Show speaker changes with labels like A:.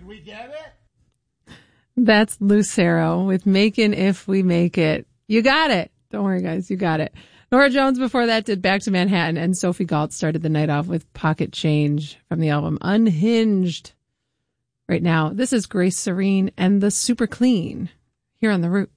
A: we get it?
B: That's Lucero with Makin' If We Make It. You got it. Don't worry, guys. You got it. Norah Jones before that did Back to Manhattan, and Sophie Galt started the night off with Pocket Change from the album Unhinged. Right now, this is Grace Serene and the Super Clean here on The Root.